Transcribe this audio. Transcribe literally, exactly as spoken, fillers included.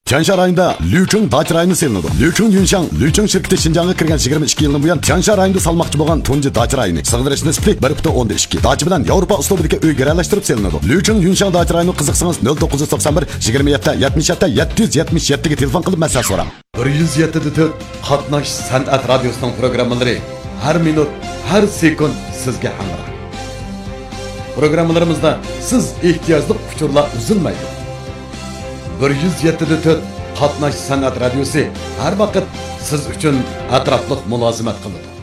Tiansha rayonida Liucheng Dach rayoni selinadi. Liucheng Yunshang, Liucheng shirkati Xinjiangga kirgan yigirma ikki yildan buyon Tiansha rayonida salmoqchi bo'lgan tunji Dach rayoni. Sig'dirish nisbi bir butun o'ndan ikki. Dach bilan Yevropa uslubidagi uy garalashtirib selinadi. Liucheng Yunshang Dach rayoni qiziqsangiz nol to'qqiz to'qson bir yigirma yetti yetmish yetti yetti yuz yetmish yetti ga telefon qilib maslahat so'rang. bir yuz yetti to'rt Qatnash san'at radiosining programmalari har minut, har sekund sizga hamroh. Programmalarimizda siz ehtiyojli uchurlar uzilmaydi. bir yuz yetti to'rt Qatnash san'at radiosi har vaqt siz uchun atrofliq mulozimat qiladi.